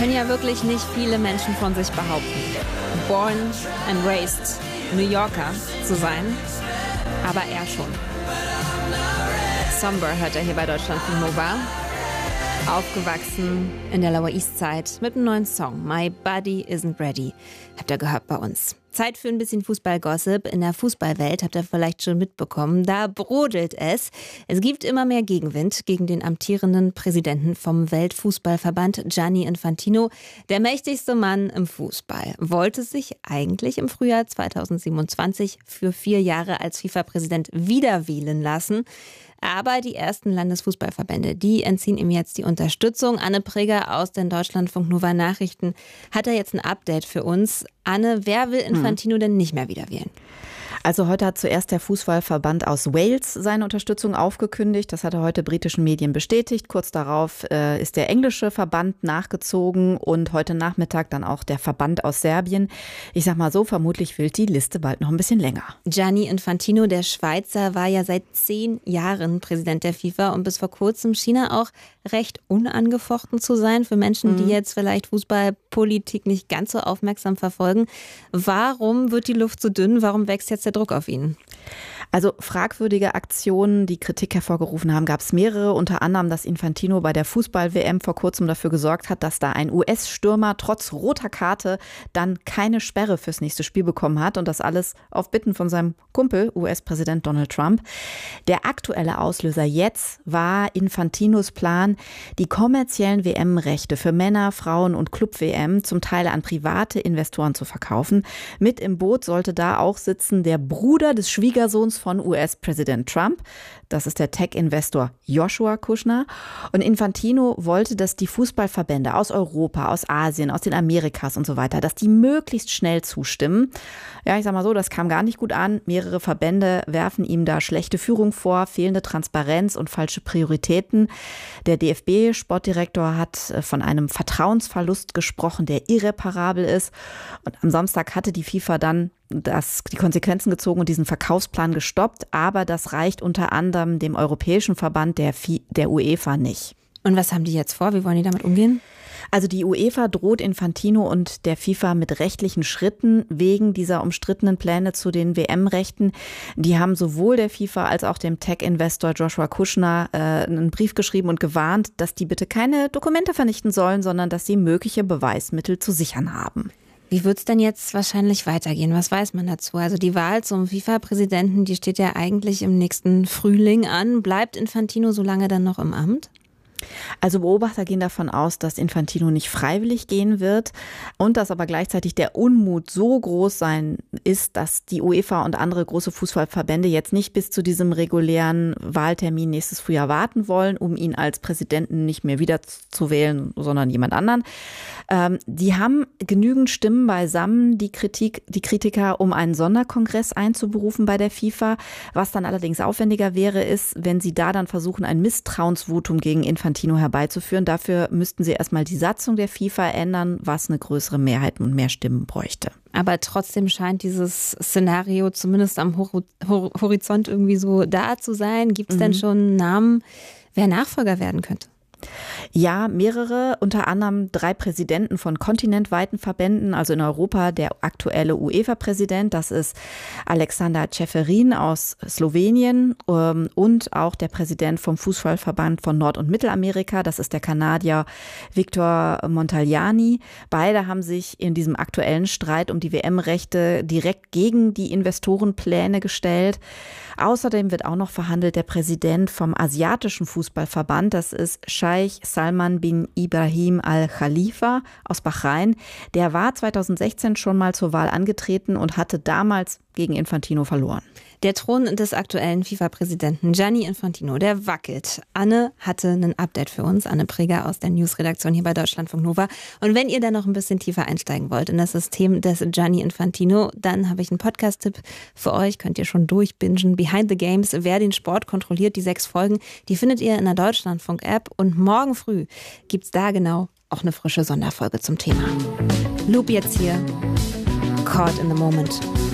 können ja wirklich nicht viele Menschen von sich behaupten, born and raised New Yorker zu sein, aber er schon. Somber hört er hier bei Deutschlandfunk Nova. Aufgewachsen in der Lower East Side mit einem neuen Song, My Body Isn't Ready. Habt ihr gehört bei uns. Zeit für ein bisschen Fußball-Gossip. In der Fußballwelt habt ihr vielleicht schon mitbekommen, da brodelt es. Es gibt immer mehr Gegenwind gegen den amtierenden Präsidenten vom Weltfußballverband, Gianni Infantino. Der mächtigste Mann im Fußball wollte sich eigentlich im Frühjahr 2027 für 4 Jahre als FIFA-Präsident wiederwählen lassen. Aber die ersten Landesfußballverbände, die entziehen ihm jetzt die Unterstützung. Anne Preger aus den Deutschlandfunk Nova Nachrichten hat da jetzt ein Update für uns. Anne, wer will Infantino denn nicht mehr wieder wählen? Also heute hat zuerst der Fußballverband aus Wales seine Unterstützung aufgekündigt. Das hat er heute britischen Medien bestätigt. Kurz darauf ist der englische Verband nachgezogen und heute Nachmittag dann auch der Verband aus Serbien. Ich sag mal so, vermutlich wird die Liste bald noch ein bisschen länger. Gianni Infantino, der Schweizer, war ja seit 10 Jahren Präsident der FIFA und bis vor kurzem schien er auch recht unangefochten zu sein für Menschen, die jetzt vielleicht Fußballpolitik nicht ganz so aufmerksam verfolgen. Warum wird die Luft so dünn? Warum wächst jetzt der Druck auf ihn? Also fragwürdige Aktionen, die Kritik hervorgerufen haben, gab es mehrere. Unter anderem, dass Infantino bei der Fußball-WM vor kurzem dafür gesorgt hat, dass da ein US-Stürmer trotz roter Karte dann keine Sperre fürs nächste Spiel bekommen hat. Und das alles auf Bitten von seinem Kumpel, US-Präsident Donald Trump. Der aktuelle Auslöser jetzt war Infantinos Plan, die kommerziellen WM-Rechte für Männer-, Frauen- und Club-WM zum Teil an private Investoren zu verkaufen. Mit im Boot sollte da auch sitzen der Bruder des Schwiegersohns von US-Präsident Trump. Das ist der Tech-Investor Joshua Kushner. Und Infantino wollte, dass die Fußballverbände aus Europa, aus Asien, aus den Amerikas und so weiter, dass die möglichst schnell zustimmen. Ja, ich sag mal so, das kam gar nicht gut an. Mehrere Verbände werfen ihm da schlechte Führung vor, fehlende Transparenz und falsche Prioritäten. Der DFB-Sportdirektor hat von einem Vertrauensverlust gesprochen, der irreparabel ist. Und am Samstag hatte die FIFA dann die Konsequenzen gezogen und diesen Verkaufsplan gestoppt. Aber das reicht unter anderem dem Europäischen Verband der UEFA nicht. Und was haben die jetzt vor? Wie wollen die damit umgehen? Also die UEFA droht Infantino und der FIFA mit rechtlichen Schritten wegen dieser umstrittenen Pläne zu den WM-Rechten. Die haben sowohl der FIFA als auch dem Tech-Investor Joshua Kushner einen Brief geschrieben und gewarnt, dass die bitte keine Dokumente vernichten sollen, sondern dass sie mögliche Beweismittel zu sichern haben. Wie wird es denn jetzt wahrscheinlich weitergehen? Was weiß man dazu? Also die Wahl zum FIFA-Präsidenten, die steht ja eigentlich im nächsten Frühling an. Bleibt Infantino so lange dann noch im Amt? Also Beobachter gehen davon aus, dass Infantino nicht freiwillig gehen wird und dass aber gleichzeitig der Unmut so groß sein ist, dass die UEFA und andere große Fußballverbände jetzt nicht bis zu diesem regulären Wahltermin nächstes Frühjahr warten wollen, um ihn als Präsidenten nicht mehr wieder zu wählen, sondern jemand anderen. Die haben genügend Stimmen beisammen, die Kritiker, um einen Sonderkongress einzuberufen bei der FIFA. Was dann allerdings aufwendiger wäre, ist, wenn sie da dann versuchen, ein Misstrauensvotum gegen Infantino herbeizuführen. Dafür müssten sie erstmal die Satzung der FIFA ändern, was eine größere Mehrheit und mehr Stimmen bräuchte. Aber trotzdem scheint dieses Szenario zumindest am Horizont irgendwie so da zu sein. Gibt es denn schon Namen, wer Nachfolger werden könnte? Ja, mehrere, unter anderem 3 Präsidenten von kontinentweiten Verbänden, also in Europa der aktuelle UEFA-Präsident, das ist Alexander Čeferin aus Slowenien und auch der Präsident vom Fußballverband von Nord- und Mittelamerika, das ist der Kanadier Victor Montagliani. Beide haben sich in diesem aktuellen Streit um die WM-Rechte direkt gegen die Investorenpläne gestellt. Außerdem wird auch noch verhandelt der Präsident vom asiatischen Fußballverband, das ist Scheich Salman bin Ibrahim Al-Khalifa aus Bahrain. Der war 2016 schon mal zur Wahl angetreten und hatte damals gegen Infantino verloren. Der Thron des aktuellen FIFA-Präsidenten Gianni Infantino, der wackelt. Anne hatte ein Update für uns, Anne Preger aus der Newsredaktion hier bei Deutschlandfunk Nova. Und wenn ihr da noch ein bisschen tiefer einsteigen wollt in das System des Gianni Infantino, dann habe ich einen Podcast-Tipp für euch, könnt ihr schon durchbingen. Behind the Games, wer den Sport kontrolliert, die 6 Folgen, die findet ihr in der Deutschlandfunk-App. Und morgen früh gibt's da genau auch eine frische Sonderfolge zum Thema. Loop jetzt hier, Caught in the Moment.